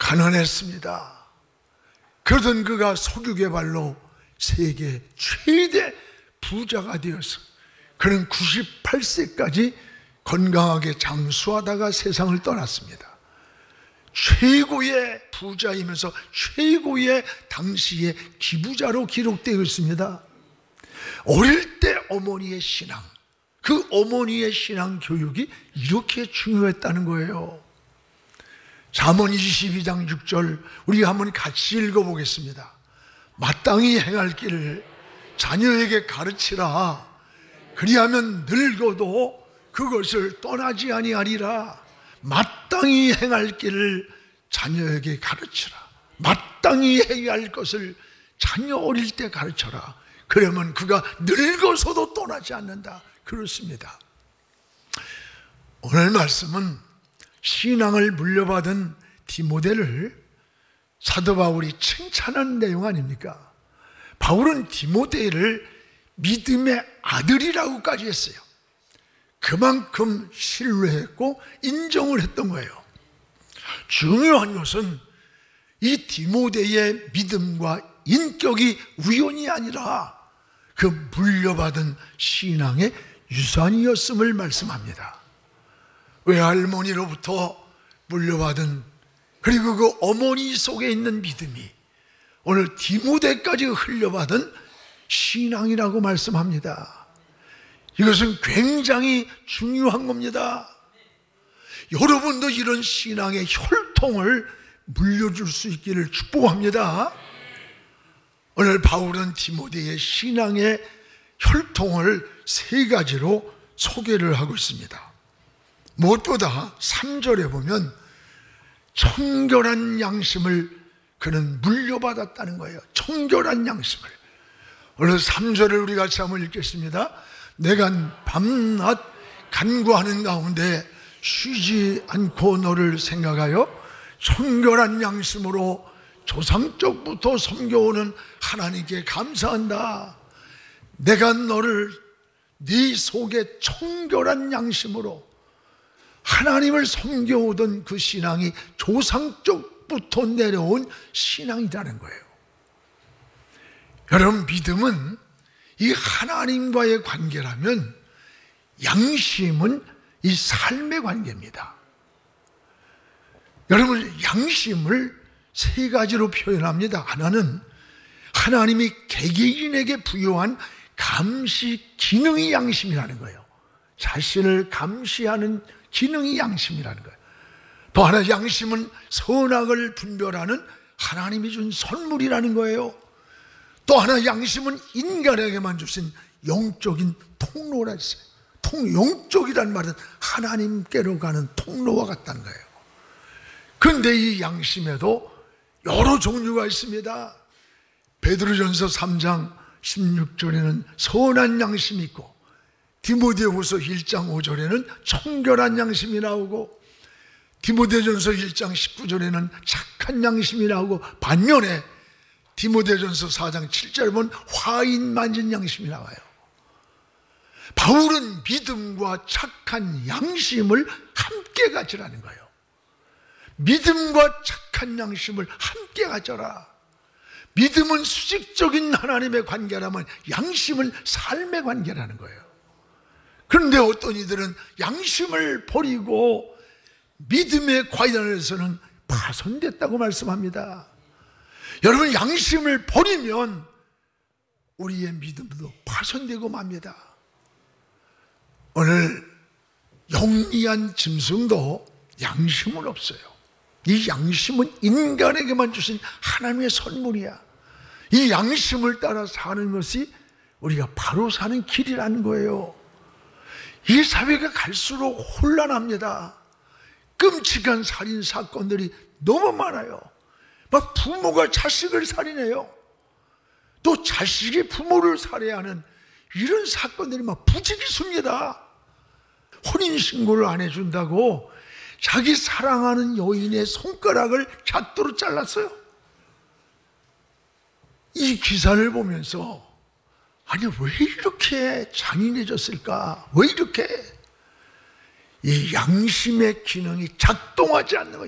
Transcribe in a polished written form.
가난했습니다. 그러던 그가 석유의 발로 세계 최대 부자가 되었어. 그는 98세까지 건강하게 장수하다가 세상을 떠났습니다. 최고의 부자이면서 최고의 당시의 기부자로 기록되어 있습니다. 어릴 때 어머니의 신앙, 그 어머니의 신앙 교육이 이렇게 중요했다는 거예요. 잠언 22장 6절 우리가 한번 같이 읽어보겠습니다. 마땅히 행할 길을 자녀에게 가르치라. 그리하면 늙어도 그것을 떠나지 아니하리라. 마땅히 행할 길을 자녀에게 가르치라. 마땅히 해야 할 것을 자녀 어릴 때 가르쳐라. 그러면 그가 늙어서도 떠나지 않는다. 그렇습니다. 오늘 말씀은 신앙을 물려받은 디모데를 사도 바울이 칭찬한 내용 아닙니까? 바울은 디모데를 믿음의 아들이라고까지 했어요. 그만큼 신뢰했고 인정을 했던 거예요. 중요한 것은 이 디모데의 믿음과 인격이 우연이 아니라 그 물려받은 신앙의 유산이었음을 말씀합니다. 외할머니로부터 물려받은, 그리고 그 어머니 속에 있는 믿음이 오늘 디모데까지 흘려받은 신앙이라고 말씀합니다. 이것은 굉장히 중요한 겁니다. 여러분도 이런 신앙의 혈통을 물려줄 수 있기를 축복합니다. 오늘 바울은 디모데의 신앙의 혈통을 세 가지로 소개를 하고 있습니다. 무엇보다 3절에 보면 청결한 양심을 그는 물려받았다는 거예요. 청결한 양심을. 오늘 3절을 우리 같이 한번 읽겠습니다. 내가 밤낮 간구하는 가운데 쉬지 않고 너를 생각하여 청결한 양심으로 조상적부터 섬겨오는 하나님께 감사한다. 내가 너를 네 속에 청결한 양심으로 하나님을 섬겨오던 그 신앙이 조상적부터 내려온 신앙이라는 거예요. 여러분, 믿음은 이 하나님과의 관계라면 양심은 이 삶의 관계입니다. 여러분, 양심을 세 가지로 표현합니다. 하나는 하나님이 개개인에게 부여한 감시 기능이 양심이라는 거예요. 자신을 감시하는 기능이 양심이라는 거예요. 또 하나, 양심은 선악을 분별하는 하나님이 준 선물이라는 거예요. 또 하나, 양심은 인간에게만 주신 영적인 통로라 했어요. 영적이란 말은 하나님께로 가는 통로와 같다는 거예요. 그런데 이 양심에도 여러 종류가 있습니다. 베드로전서 3장 16절에는 선한 양심이 있고, 디모데후서 1장 5절에는 청결한 양심이 나오고, 디모데전서 1장 19절에는 착한 양심이 나오고, 반면에 디모데전서 4장 7절에 보면 화인 만진 양심이 나와요. 바울은 믿음과 착한 양심을 함께 가지라는 거예요. 믿음과 착한 양심을 함께 가져라. 믿음은 수직적인 하나님의 관계라면 양심은 삶의 관계라는 거예요. 그런데 어떤 이들은 양심을 버리고 믿음의 관련해서는 파손됐다고 말씀합니다. 여러분, 양심을 버리면 우리의 믿음도 파손되고 맙니다. 오늘 영리한 짐승도 양심은 없어요. 이 양심은 인간에게만 주신 하나님의 선물이야. 이 양심을 따라 사는 것이 우리가 바로 사는 길이라는 거예요. 이 사회가 갈수록 혼란합니다. 끔찍한 살인 사건들이 너무 많아요. 막 부모가 자식을 살인해요. 또 자식이 부모를 살해하는 이런 사건들이 막 부지기수입니다. 혼인신고를 안 해준다고 자기 사랑하는 여인의 손가락을 잣도로 잘랐어요. 이 기사를 보면서 아니, 왜 이렇게 잔인해졌을까? 왜 이렇게 이 양심의 기능이 작동하지 않는 거예요.